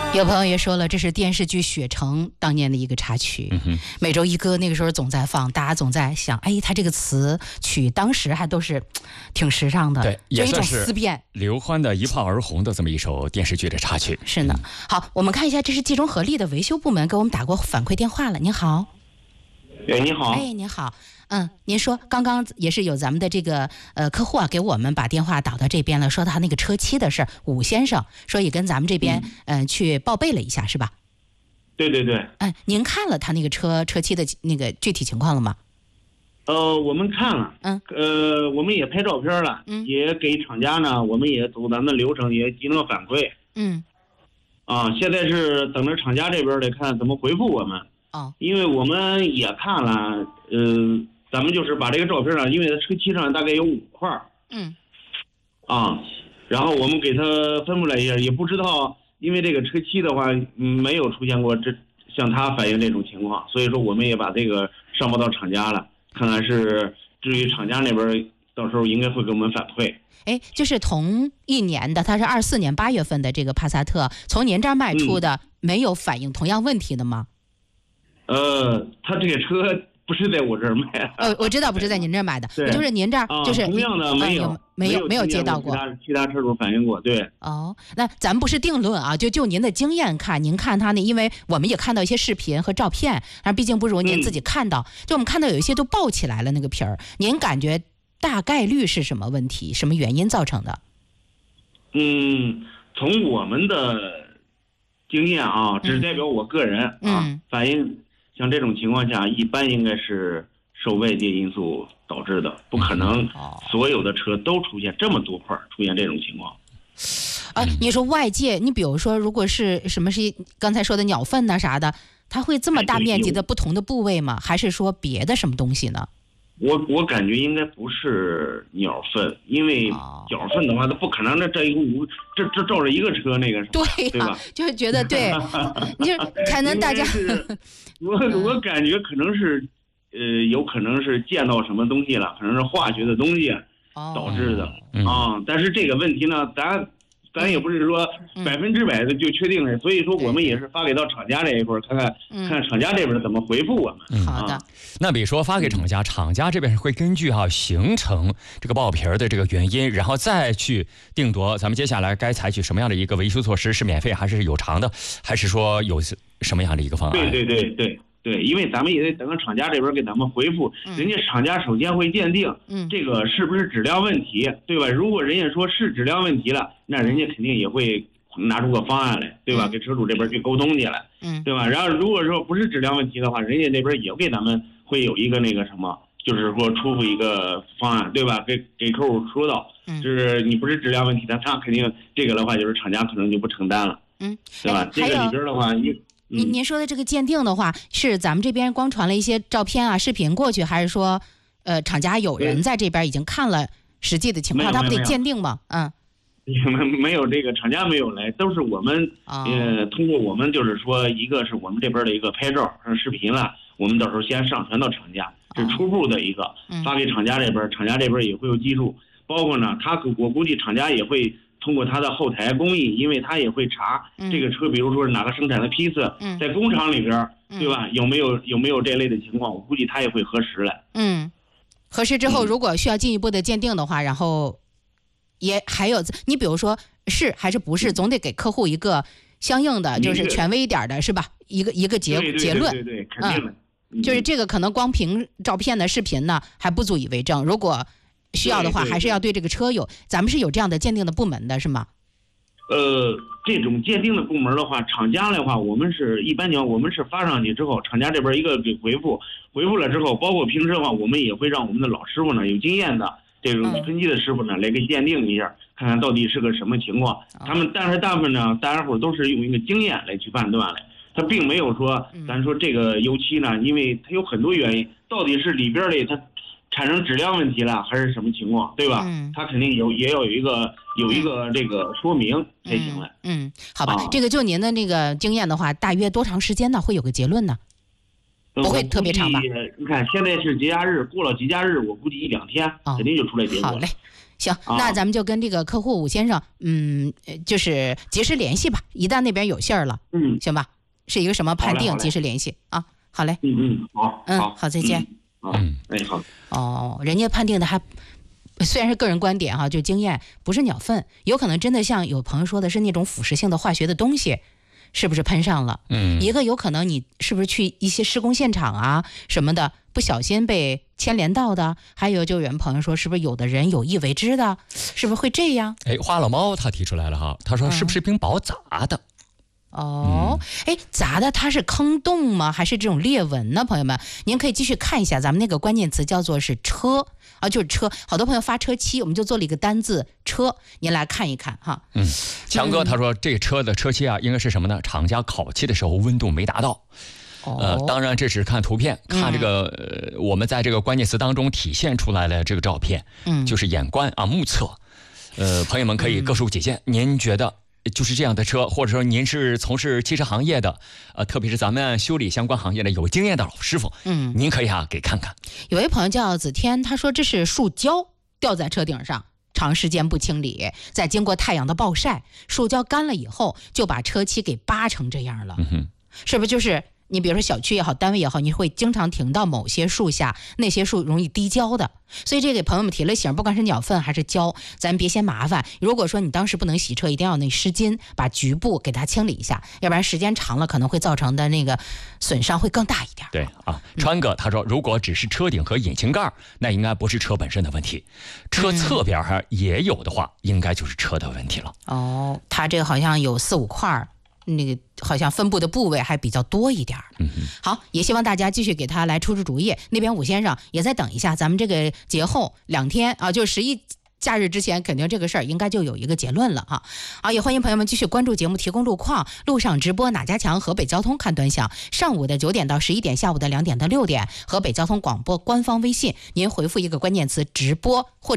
有朋友也说了，这是电视剧《雪城》当年的一个插曲，每周一歌那个时候总在放，大家总在想，哎，他这个词曲当时还都是挺时尚的， 对， 有一种思辨。 刘欢的一炮而红的这么一首电视剧的插曲。 是呢。好，我们看一下，这是冀中合力的维修部门给我们打过反馈电话了。您好。 哎，你好。 哎，您好。您说刚刚也是有咱们的这个客户啊，给我们把电话导到这边了，说他那个车漆的事儿，武先生说也跟咱们这边去报备了一下，是吧？ 对对对。 您看了他那个车漆的那个具体情况了吗？ 我们看了，我们也拍照片了，也给厂家呢，我们也走咱们的流程，也进行了反馈。现在是等着厂家这边来看怎么回复我们。因为我们也看了，咱们就是把这个照片呢，因为它车漆上大概有5块，然后我们给他分布了一下，也不知道，因为这个车漆的话，没有出现过像他反映这种情况，所以说我们也把这个上报到厂家了，看看是至于厂家那边到时候应该会给我们反馈。 就是同一年的，它是24年8月份的这个帕萨特，从您这儿卖出的，没有反映同样问题的吗？ 他这个车不是在我这儿卖。 我知道不是在您这儿买的，就是您这儿就是同样的没有接到过其他车主反映过。对。 那咱不是定论啊，就您的经验看，您看他那，因为我们也看到一些视频和照片，但毕竟不如您自己看到。就我们看到有一些都爆起来了那个皮儿，您感觉大概率是什么问题，什么原因造成的？ 从我们的经验啊，只代表我个人反映。像这种情况下，一般应该是受外界因素导致的，不可能所有的车都出现这么多块出现这种情况。 你说外界，你比如说，如果是什么是刚才说的鸟粪呐啥的，它会这么大面积的不同的部位吗？还是说别的什么东西呢？ 我感觉应该不是鸟粪，因为鸟粪的话，它不可能这一股这照着一个车那个什么，对吧？ 就是觉得对，就可能大家我感觉可能是有可能是见到什么东西了，可能是化学的东西导致的但是这个问题呢，咱也不是说100%的就确定了，所以说我们也是发给到厂家这一块，看厂家这边怎么回复我们。 好的。 那比如说发给厂家，厂家这边会根据形成这个爆皮的这个原因，然后再去定夺咱们接下来该采取什么样的一个维修措施，是免费还是有偿的，还是说有什么样的一个方案？ 对，因为咱们也得等着厂家这边给咱们回复，人家厂家首先会鉴定，这个是不是质量问题，对吧？如果人家说是质量问题了，那人家肯定也会拿出个方案来，对吧？给车主这边去沟通去了，对吧？然后如果说不是质量问题的话，人家那边也给咱们会有一个那个什么，就是说出一个方案，对吧？给客户说到，就是你不是质量问题的，他肯定这个的话就是厂家可能就不承担了，对吧？这个里边的话您说的这个鉴定的话，是咱们这边光传了一些照片啊、视频过去，还是说，厂家有人在这边已经看了实际的情况，他不得鉴定吗？ 没有这个厂家没有来，都是我们通过我们就是说，一个是我们这边的一个拍照视频了，我们到时候先上传到厂家，是初步的一个发给厂家这边，厂家这边也会有记录，包括呢，我估计厂家也会。通过他的后台工艺，因为他也会查这个车，比如说是哪个生产的批次，在工厂里边，对吧？有没有这类的情况？我估计他也会核实了。 核实之后，如果需要进一步的鉴定的话，然后也还有你比如说是还是不是，总得给客户一个相应的，就是权威一点的，是吧？一个结论。 对，肯定的。 就是这个可能光凭照片的视频呢还不足以为证，如果需要的话，还是要对这个车咱们是有这样的鉴定的部门的，是吗？ 这种鉴定的部门的话，厂家的话，我们是一般讲，我们是发上去之后，厂家这边一个给回复了之后，包括平时的话，我们也会让我们的老师傅呢，有经验的这种分期的师傅呢，来给鉴定一下，看看到底是个什么情况。但是大部分呢，大家伙都是用一个经验来去判断来，他并没有说，咱说这个油漆呢，因为它有很多原因，到底是里边的它产生质量问题了，还是什么情况，对吧？它肯定也要有一个这个说明才行了。 好吧，这个就您的那个经验的话，大约多长时间呢？会有个结论呢？不会特别长吧？ 你看现在是节假日，过了节假日，我估计1-2天肯定就出来结果了。 好嘞， 行，那咱们就跟这个客户武先生，就是及时联系吧。一旦那边有信儿了，行吧？是一个什么判定，及时联系啊。好嘞，好，再见。 好。 哦，人家判定的还虽然是个人观点哈，就经验不是鸟粪，有可能真的像有朋友说的是那种腐蚀性的化学的东西。是不是喷上了？一个有可能你是不是去一些施工现场啊什么的，不小心被牵连到的？还有就有人朋友说，是不是有的人有意为之的？是不是会这样？ 花老猫他提出来了哈，他说是不是冰雹砸的？ 砸的它是坑洞吗？还是这种裂纹呢？朋友们，您可以继续看一下咱们那个关键词叫做是车啊，就是车。好多朋友发车漆，我们就做了一个单字车，您来看一看哈。 强哥他说这个车的车漆啊，应该是什么呢？厂家烤漆的时候温度没达到。当然这只是看图片，看这个我们在这个关键词当中体现出来的这个照片，就是眼观啊目测。朋友们可以各抒己见，您觉得？就是这样的车，或者说您是从事汽车行业的，特别是咱们修理相关行业的有经验的老师傅，您可以给看看。 有位朋友叫子天，他说这是塑胶掉在车顶上，长时间不清理，再经过太阳的暴晒，塑胶干了以后就把车漆给扒成这样了。是不是就是你比如说小区也好，单位也好，你会经常停到某些树下，那些树容易滴胶的，所以这给朋友们提了醒，不管是鸟粪还是胶，咱别嫌麻烦。如果说你当时不能洗车，一定要那湿巾把局部给它清理一下，要不然时间长了可能会造成的那个损伤会更大一点。 对啊，川哥他说，如果只是车顶和引擎盖，那应该不是车本身的问题，车侧边也有的话，应该就是车的问题了。 它这个好像有4、5块。那个好像分布的部位还比较多一点。好，也希望大家继续给他来出主意。那边武先生也再等一下，咱们这个节后2天啊，就11假日之前，肯定这个事儿应该就有一个结论了哈。好，也欢迎朋友们继续关注节目，提供路况，路上直播哪家强，河北交通看端详，上午的9点到11点，下午的2点到6点，河北交通广播官方微信，您回复一个关键词直播或者